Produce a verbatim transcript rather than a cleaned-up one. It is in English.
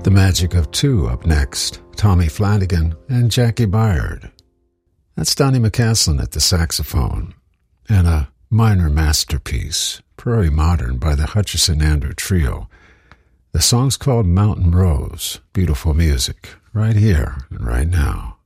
The Magic of Two up next, Tommy Flanagan and Jackie Byard. That's Donny McCaslin at the saxophone, and a minor masterpiece, Prairie Modern by the Hutchison Andrew Trio. The song's called Mountain Rose. Beautiful music, right here and right now.